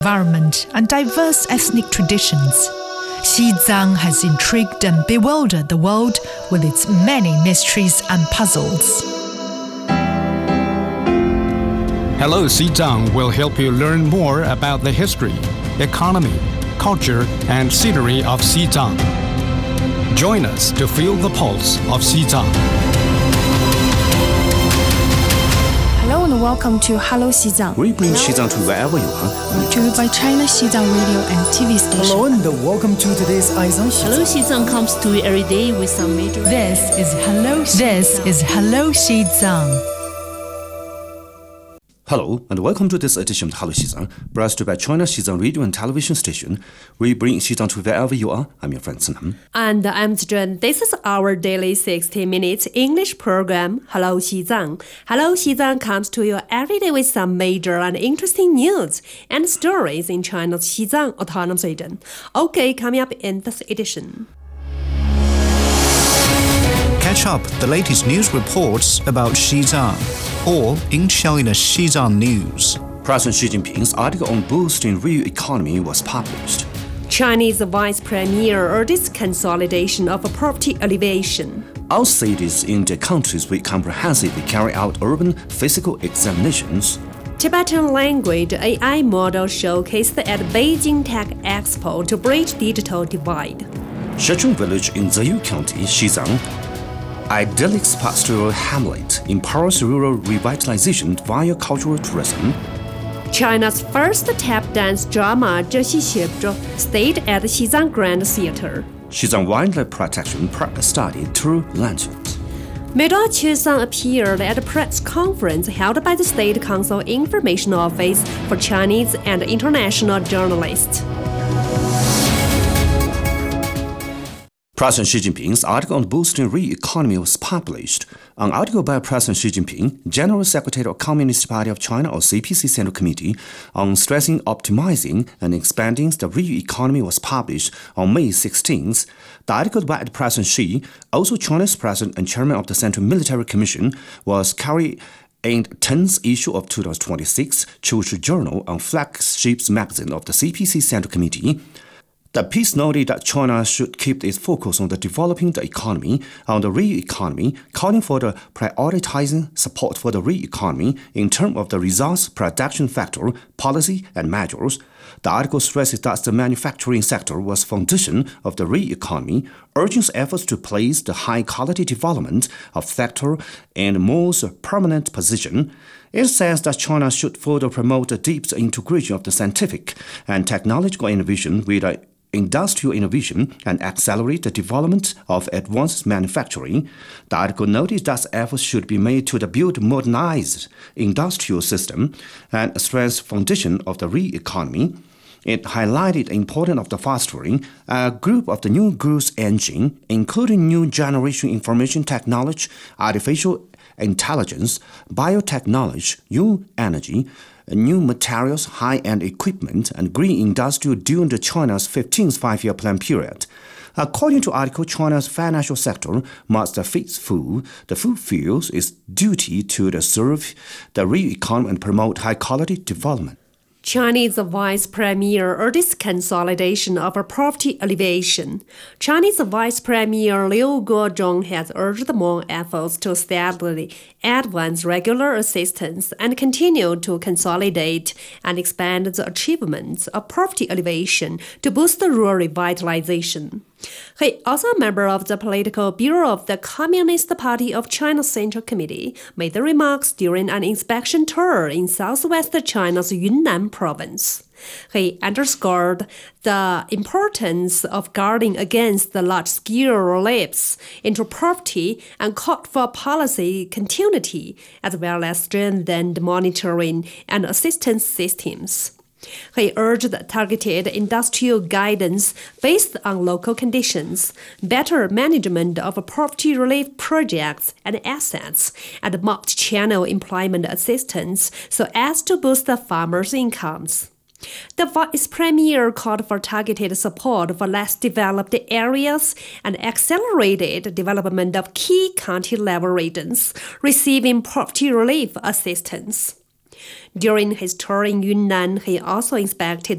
environment and diverse ethnic traditions. Xizang has intrigued and bewildered the world with its many mysteries and puzzles. Hello Xizang will help you learn more about the history, economy, culture, and scenery of Xizang. Join us to feel the pulse of Xizang. Hello and welcome to Hello Xizang. We bring Xizang to wherever you are. Brought to you by China Xizang Radio and TV station. Hello and welcome to today's Aizang Xizang. Hello Xizang comes to you every day with some major... This is Hello Xizang. Hello and welcome to this edition of Hello Xizang, brought to you by China Xizang Radio and Television Station. We bring Xizang to wherever you are. I'm your friend Cenam. And I'm Zhen. This is our daily 60 minutes English program, Hello Xizang. Hello Xizang comes to you every day with some major and interesting news and stories in China's Xizang Autonomous Region. Okay, coming up in this edition. Catch up the latest news reports about Xizang or in China Xizang News. President Xi Jinping's article on boosting real economy was published. Chinese Vice Premier urges consolidation of property elevation. All cities in the countries will comprehensively carry out urban physical examinations. Tibetan language AI model showcased at Beijing Tech Expo to bridge digital divide. Shechong Village in Zheyu County, Xizang, idyllic pastoral hamlet empowers rural revitalization via cultural tourism. China's first tap dance drama, 这戏写着 stayed at Xizang Grand Theater. Xizang Wildlife Protection Park started through luncheons. Madao Qiusang appeared at a press conference held by the State Council Information Office for Chinese and international journalists. President Xi Jinping's article on boosting real economy was published. An article by President Xi Jinping, General Secretary of Communist Party of China or CPC Central Committee, on stressing optimizing and expanding the real economy was published on May 16th. The article by President Xi, also China's President and Chairman of the Central Military Commission, was carried in the 10th issue of 2026 Chushi Journal on flagship magazine of the CPC Central Committee. The piece noted that China should keep its focus on the developing the economy, on the real economy, calling for the prioritizing support for the real economy in terms of the resource production factor, policy, and measures. The article stresses that the manufacturing sector was foundation of the real economy, urging efforts to place the high-quality development of sector in a more permanent position. It says that China should further promote the deep integration of the scientific and technological innovation with industrial innovation and accelerate the development of advanced manufacturing. The article noted that efforts should be made to build modernized industrial system and strengthen foundation of the real economy. It highlighted the importance of the fostering a group of the new growth engine, including new generation information technology, artificial intelligence, biotechnology, new energy, new materials, high-end equipment, and green industry during the China's 15th five-year plan period. According to article, China's financial sector must fulfill its duty to serve the real economy and promote high-quality development. Chinese Vice Premier urges consolidation of property elevation. Chinese Vice Premier Liu Guozhong has urged more efforts to steadily advance regular assistance and continue to consolidate and expand the achievements of property elevation to boost the rural revitalization. He, also a member of the Political Bureau of the Communist Party of China Central Committee, made the remarks during an inspection tour in southwest China's Yunnan province. He underscored the importance of guarding against the large-scale lapse into property and called for policy continuity as well as strengthened monitoring and assistance systems. He urged targeted industrial guidance based on local conditions, better management of poverty relief projects and assets, and multi-channel employment assistance so as to boost the farmers' incomes. The Vice Premier called for targeted support for less developed areas and accelerated development of key county-level regions receiving poverty relief assistance. During his tour in Yunnan, he also inspected